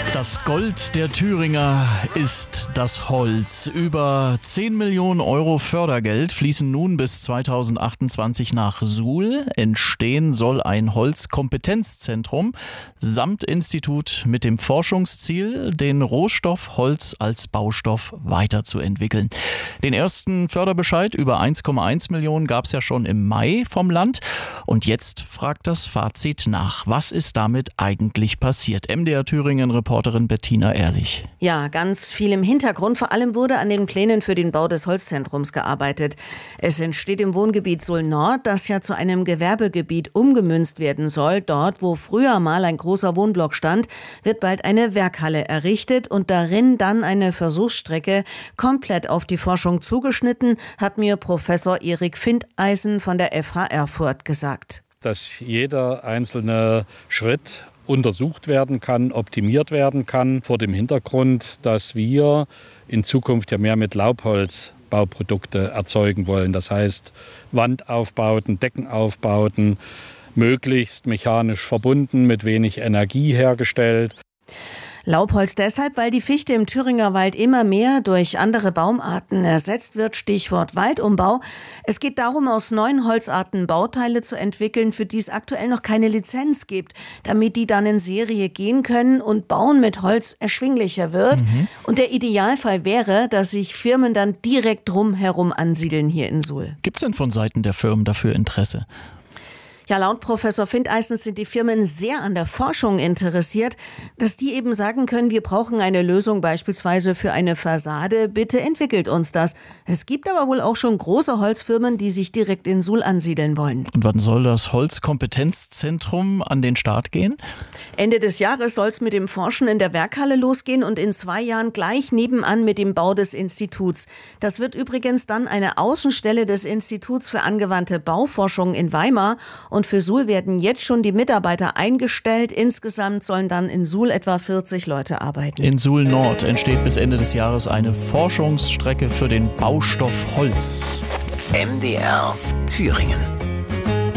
Das Gold der Thüringer ist das Holz. Über 10 Millionen Euro Fördergeld fließen nun bis 2028 nach Suhl. Entstehen soll ein Holzkompetenzzentrum samt Institut mit dem Forschungsziel, den Rohstoff Holz als Baustoff weiterzuentwickeln. Den ersten Förderbescheid über 1,1 Millionen gab es ja schon im Mai vom Land. Und jetzt fragt das Fazit nach. Was ist damit eigentlich passiert? MDR Thüringen-Reporterin Bettina Ehrlich. Ja, ganz viel im Hintergrund. Vor allem wurde an den Plänen für den Bau des Holzzentrums gearbeitet. Es entsteht im Wohngebiet Suhl Nord, das ja zu einem Gewerbegebiet umgemünzt werden soll. Dort, wo früher mal ein großer Wohnblock stand, wird bald eine Werkhalle errichtet und darin dann eine Versuchsstrecke komplett auf die Forschung zugeschnitten, hat mir Professor Erik Findeisen von der FH Erfurt gesagt. Dass jeder einzelne Schritt untersucht werden kann, optimiert werden kann, vor dem Hintergrund, dass wir in Zukunft ja mehr mit Laubholz Bauprodukte erzeugen wollen. Das heißt Wandaufbauten, Deckenaufbauten, möglichst mechanisch verbunden, mit wenig Energie hergestellt. Laubholz deshalb, weil die Fichte im Thüringer Wald immer mehr durch andere Baumarten ersetzt wird, Stichwort Waldumbau. Es geht darum, aus neuen Holzarten Bauteile zu entwickeln, für die es aktuell noch keine Lizenz gibt, damit die dann in Serie gehen können und Bauen mit Holz erschwinglicher wird. Und der Idealfall wäre, dass sich Firmen dann direkt drumherum ansiedeln hier in Suhl. Gibt es denn von Seiten der Firmen dafür Interesse? Ja, laut Professor Findeisen sind die Firmen sehr an der Forschung interessiert, dass die eben sagen können, wir brauchen eine Lösung beispielsweise für eine Fassade, bitte entwickelt uns das. Es gibt aber wohl auch schon große Holzfirmen, die sich direkt in Suhl ansiedeln wollen. Und wann soll das Holzkompetenzzentrum an den Start gehen? Ende des Jahres soll es mit dem Forschen in der Werkhalle losgehen und in 2 Jahren gleich nebenan mit dem Bau des Instituts. Das wird übrigens dann eine Außenstelle des Instituts für angewandte Bauforschung in Weimar. Und für Suhl werden jetzt schon die Mitarbeiter eingestellt. Insgesamt sollen dann in Suhl etwa 40 Leute arbeiten. In Suhl Nord entsteht bis Ende des Jahres eine Forschungsstrecke für den Baustoff Holz. MDR Thüringen.